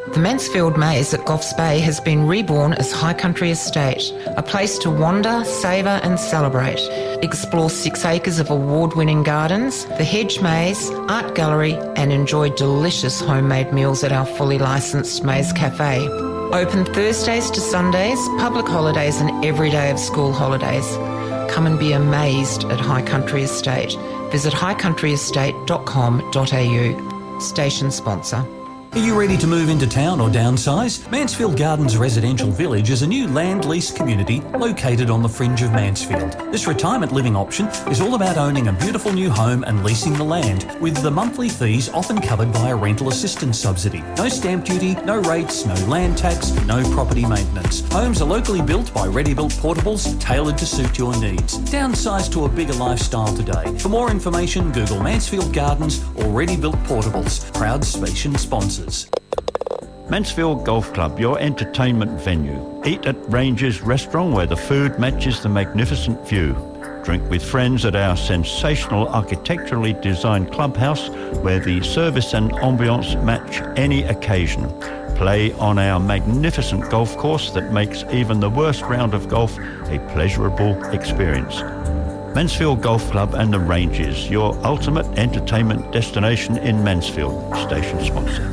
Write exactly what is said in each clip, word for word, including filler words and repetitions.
The Mansfield Maze at Goffs Bay has been reborn as High Country Estate, a place to wander, savour and celebrate. Explore six acres of award-winning gardens, the Hedge Maze, art gallery and enjoy delicious homemade meals at our fully licensed Maze Cafe. Open Thursdays to Sundays, public holidays and every day of school holidays. Come and be amazed at High Country Estate. Visit high country estate dot com dot a u. Station sponsor. Are you ready to move into town or downsize? Mansfield Gardens Residential Village is a new land lease community located on the fringe of Mansfield. This retirement living option is all about owning a beautiful new home and leasing the land, with the monthly fees often covered by a rental assistance subsidy. No stamp duty, no rates, no land tax, no property maintenance. Homes are locally built by ready-built portables tailored to suit your needs. Downsize to a bigger lifestyle today. For more information, Google Mansfield Gardens or Ready-Built Portables. Proud station sponsors. Mansfield Golf Club, your entertainment venue. Eat at Ranger's Restaurant where the food matches the magnificent view. Drink with friends at our sensational architecturally designed clubhouse where the service and ambience match any occasion. Play on our magnificent golf course that makes even the worst round of golf a pleasurable experience. Mansfield Golf Club and the Ranges, your ultimate entertainment destination in Mansfield. Station sponsor.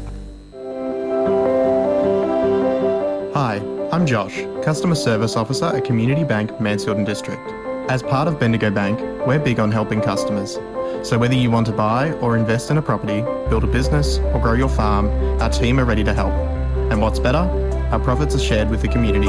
Hi, I'm Josh, Customer Service Officer at Community Bank Mansfield and District. As part of Bendigo Bank, we're big on helping customers. So whether you want to buy or invest in a property, build a business or grow your farm, our team are ready to help. And what's better? Our profits are shared with the community.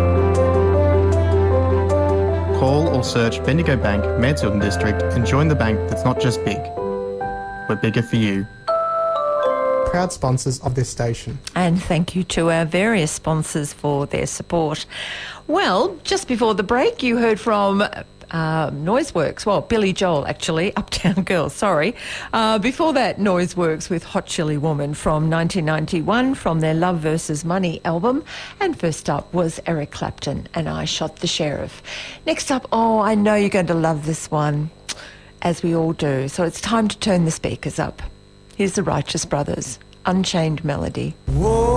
Call or search Bendigo Bank Mansfield and District and join the bank that's not just big. We're bigger for you. Proud sponsors of this station. And thank you to our various sponsors for their support. Well, just before the break, you heard from uh, Noiseworks. Well, Billy Joel, actually, Uptown Girl, sorry. Uh, before that, Noiseworks with Hot Chili Woman from nineteen ninety-one from their Love versus Money album. And first up was Eric Clapton and I Shot the Sheriff. Next up, oh, I know you're going to love this one, as we all do. So it's time to turn the speakers up. Here's the Righteous Brothers, Unchained Melody. Whoa.